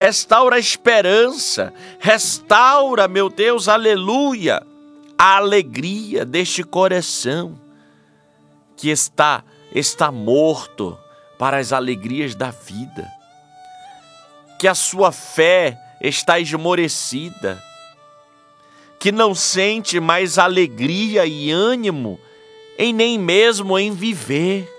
restaura a esperança, restaura, meu Deus, aleluia, a alegria deste coração que está morto para as alegrias da vida, que a sua fé está esmorecida, que não sente mais alegria e ânimo em nem mesmo em viver.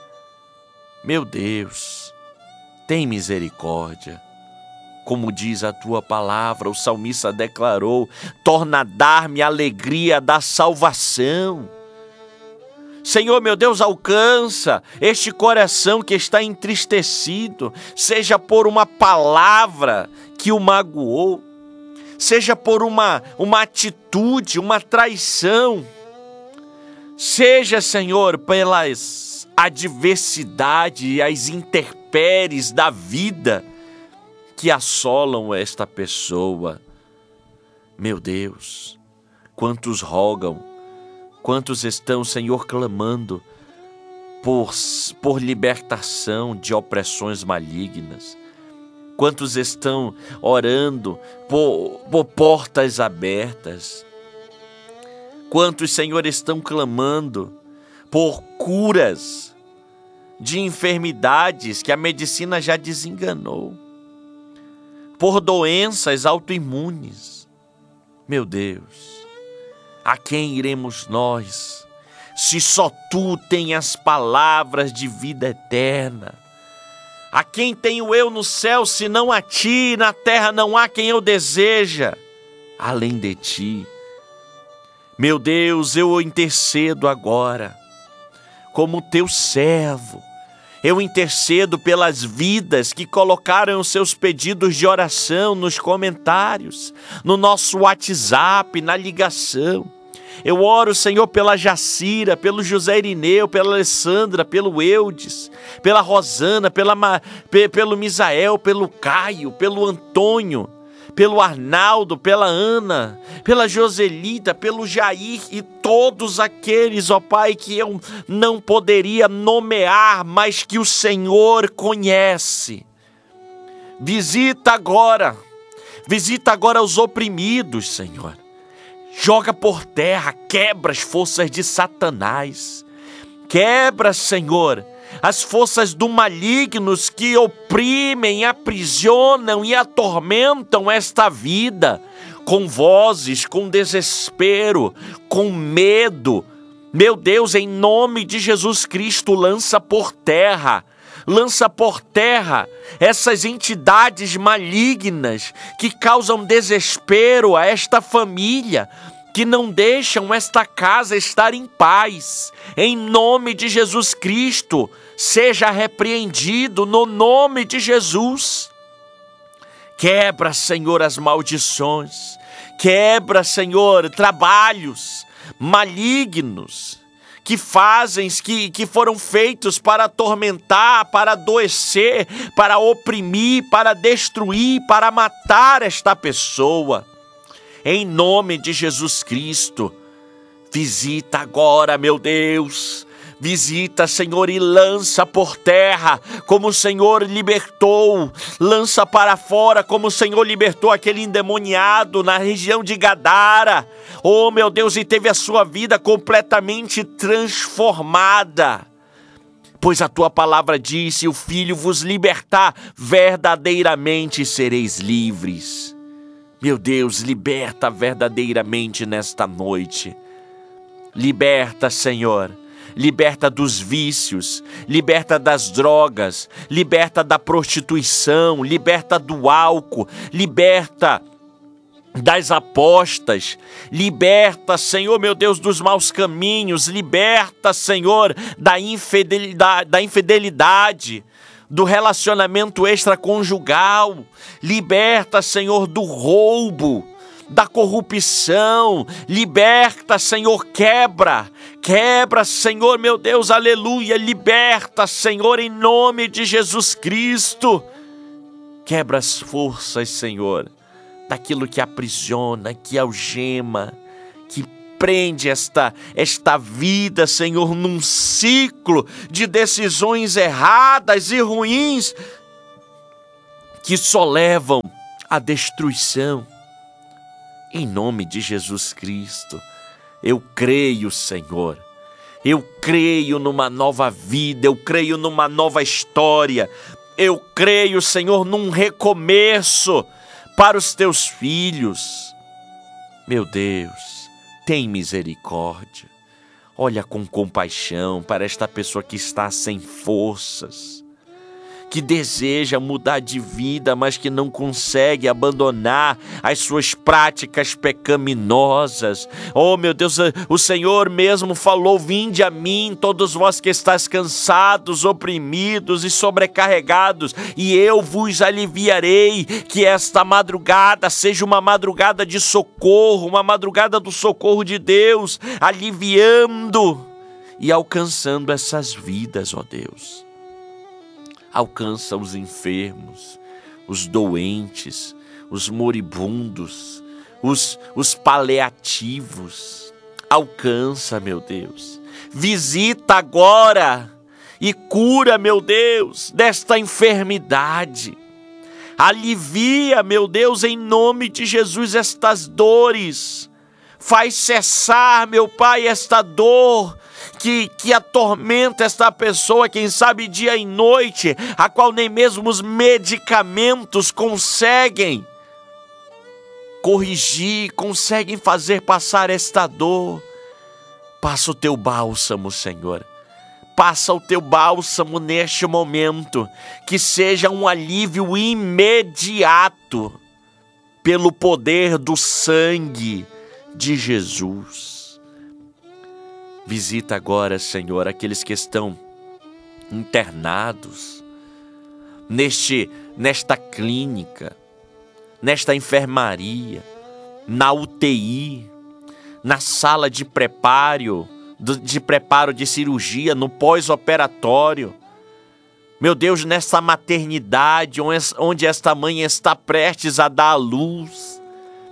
Meu Deus, tem misericórdia. Como diz a tua palavra, o salmista declarou: torna a dar-me a alegria da salvação. Senhor, meu Deus, alcança este coração que está entristecido, seja por uma palavra que o magoou, seja por uma atitude, uma traição, seja, Senhor, pelas adversidades e as intempéries da vida que assolam esta pessoa. Meu Deus, quantos rogam, quantos estão, Senhor, clamando por libertação de opressões malignas. Quantos estão orando por portas abertas. Quantos, Senhor, estão clamando por curas de enfermidades que a medicina já desenganou. Por doenças autoimunes. Meu Deus, a quem iremos nós, se só Tu tens as palavras de vida eterna? A quem tenho eu no céu, senão a Ti? Na terra não há quem eu deseja, além de Ti. Meu Deus, eu intercedo agora, como Teu servo. Eu intercedo pelas vidas que colocaram os seus pedidos de oração nos comentários, no nosso WhatsApp, na ligação. Eu oro, Senhor, pela Jacira, pelo José Irineu, pela Alessandra, pelo Eudes, pela Rosana, pelo Misael, pelo Caio, pelo Antônio, pelo Arnaldo, pela Ana, pela Joselita, pelo Jair e todos aqueles, ó Pai, que eu não poderia nomear, mas que o Senhor conhece. Visita agora os oprimidos, Senhor. Joga por terra, quebra as forças de Satanás. Quebra, Senhor, as forças do malignos que oprimem, aprisionam e atormentam esta vida, com vozes, com desespero, com medo. Meu Deus, em nome de Jesus Cristo, lança por terra essas entidades malignas que causam desespero a esta família, que não deixam esta casa estar em paz. Em nome de Jesus Cristo, seja repreendido no nome de Jesus. Quebra, Senhor, as maldições. Quebra, Senhor, trabalhos malignos que foram feitos para atormentar, para adoecer, para oprimir, para destruir, para matar esta pessoa. Em nome de Jesus Cristo, visita agora, meu Deus. Visita, Senhor, e lança por terra, como o Senhor libertou. Lança para fora, como o Senhor libertou aquele endemoniado na região de Gadara. Oh, meu Deus, e teve a sua vida completamente transformada. Pois a tua palavra diz: se o Filho vos libertar, verdadeiramente sereis livres. Meu Deus, liberta verdadeiramente nesta noite. Liberta, Senhor. Liberta dos vícios, liberta das drogas, liberta da prostituição, liberta do álcool, liberta das apostas, liberta, Senhor, meu Deus, dos maus caminhos, liberta, Senhor, da infidelidade, do relacionamento extraconjugal, liberta, Senhor, do roubo, da corrupção, liberta, Senhor, quebra, Senhor, meu Deus, aleluia, liberta, Senhor, em nome de Jesus Cristo, quebra as forças, Senhor, daquilo que aprisiona, que algema, que prende esta vida, Senhor, num ciclo de decisões erradas e ruins, que só levam à destruição. Em nome de Jesus Cristo, eu creio, Senhor. Eu creio numa nova vida, eu creio numa nova história. Eu creio, Senhor, num recomeço para os teus filhos. Meu Deus, tem misericórdia. Olha com compaixão para esta pessoa que está sem forças, que deseja mudar de vida, mas que não consegue abandonar as suas práticas pecaminosas. Oh, meu Deus, o Senhor mesmo falou: vinde a mim, todos vós que estáis cansados, oprimidos e sobrecarregados, e eu vos aliviarei. Que esta madrugada seja uma madrugada de socorro, uma madrugada do socorro de Deus, aliviando e alcançando essas vidas, ó Deus. Alcança os enfermos, os doentes, os moribundos, os paliativos. Alcança, meu Deus. Visita agora e cura, meu Deus, desta enfermidade. Alivia, meu Deus, em nome de Jesus, estas dores. Faz cessar, meu Pai, esta dor que atormenta esta pessoa, quem sabe dia e noite, a qual nem mesmo os medicamentos conseguem corrigir, conseguem fazer passar esta dor. Passa o teu bálsamo, Senhor. Passa o teu bálsamo neste momento, que seja um alívio imediato pelo poder do sangue de Jesus. Visita agora, Senhor, aqueles que estão internados nesta clínica, nesta enfermaria, na UTI, na sala de preparo de cirurgia, no pós-operatório. Meu Deus, nessa maternidade onde esta mãe está prestes a dar à luz,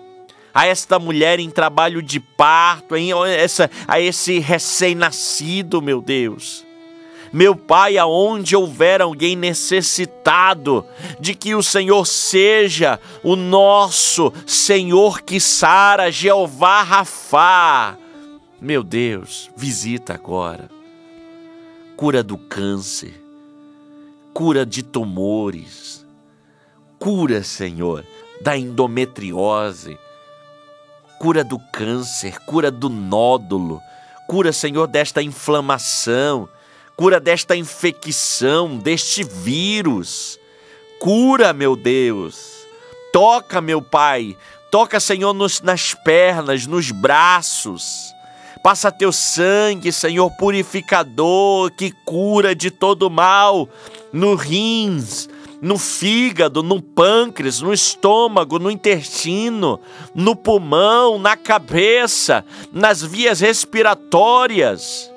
a esta mulher em trabalho de parto, a esse recém-nascido, meu Deus. Meu Pai, aonde houver alguém necessitado, de que o Senhor seja o nosso Senhor que sara, Jeová Rafá. Meu Deus, visita agora. Cura do câncer, cura de tumores, cura, Senhor, da endometriose, cura do câncer, cura do nódulo, cura, Senhor, desta inflamação, cura desta infecção, deste vírus. Cura, meu Deus. Toca, meu Pai. Toca, Senhor, nas pernas, nos braços. Passa teu sangue, Senhor, purificador, que cura de todo mal, no rins, no fígado, no pâncreas, no estômago, no intestino, no pulmão, na cabeça, nas vias respiratórias.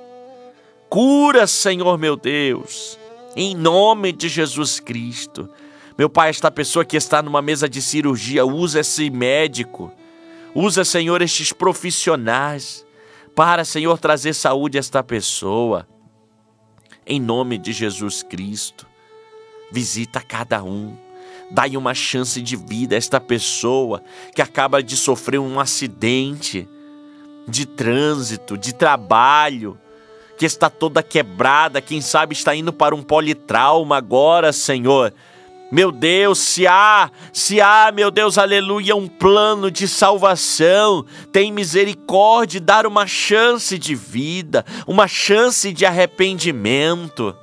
Cura, Senhor, meu Deus, em nome de Jesus Cristo. Meu Pai, esta pessoa que está numa mesa de cirurgia, usa esse médico, usa, Senhor, estes profissionais para, Senhor, trazer saúde a esta pessoa. Em nome de Jesus Cristo. Visita cada um, dá-lhe uma chance de vida a esta pessoa que acaba de sofrer um acidente de trânsito, de trabalho, que está toda quebrada, quem sabe está indo para um politrauma agora, Senhor. Meu Deus, se há, meu Deus, aleluia, um plano de salvação, tem misericórdia, dar uma chance de vida, uma chance de arrependimento.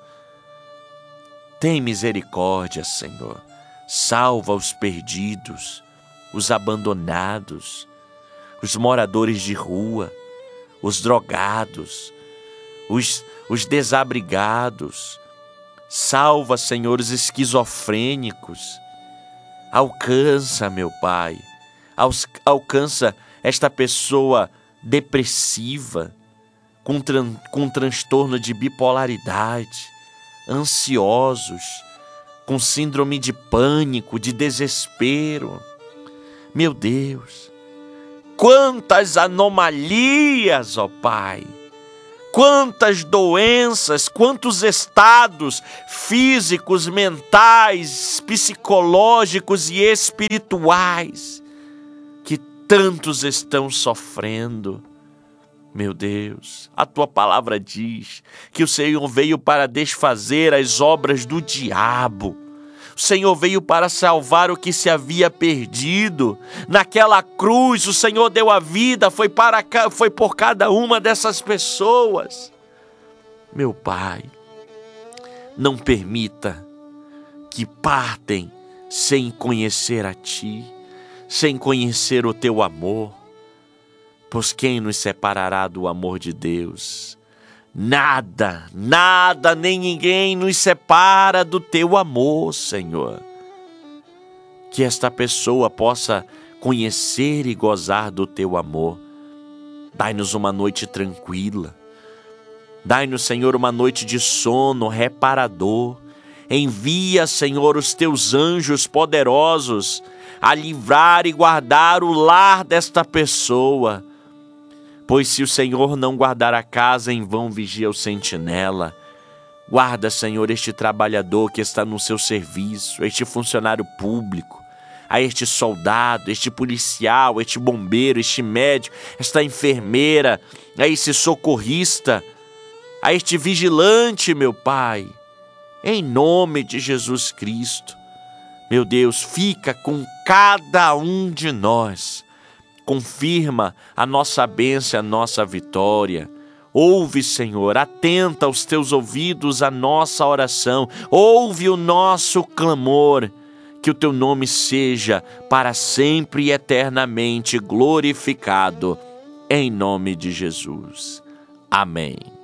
Tem misericórdia, Senhor. Salva os perdidos, os abandonados, os moradores de rua, os drogados, os desabrigados. Salva, Senhor, os esquizofrênicos. Alcança, meu Pai. Alcança esta pessoa depressiva, com transtorno de bipolaridade, ansiosos, com síndrome de pânico, de desespero. Meu Deus, quantas anomalias, ó Pai, quantas doenças, quantos estados físicos, mentais, psicológicos e espirituais que tantos estão sofrendo. Meu Deus, a tua palavra diz que o Senhor veio para desfazer as obras do diabo. O Senhor veio para salvar o que se havia perdido. Naquela cruz, o Senhor deu a vida, foi por cada uma dessas pessoas. Meu Pai, não permita que partem sem conhecer a Ti, sem conhecer o Teu amor. Pois quem nos separará do amor de Deus? Nada, nada, nem ninguém nos separa do Teu amor, Senhor. Que esta pessoa possa conhecer e gozar do Teu amor. Dai-nos uma noite tranquila. Dai-nos, Senhor, uma noite de sono reparador. Envia, Senhor, os Teus anjos poderosos a livrar e guardar o lar desta pessoa. Pois se o Senhor não guardar a casa, em vão vigia o sentinela. Guarda, Senhor, este trabalhador que está no seu serviço, este funcionário público, a este soldado, este policial, este bombeiro, este médico, esta enfermeira, a esse socorrista, a este vigilante, meu Pai. Em nome de Jesus Cristo, meu Deus, fica com cada um de nós. Confirma a nossa bênção, a nossa vitória. Ouve, Senhor, atenta aos Teus ouvidos a nossa oração. Ouve o nosso clamor. Que o Teu nome seja para sempre e eternamente glorificado. Em nome de Jesus. Amém.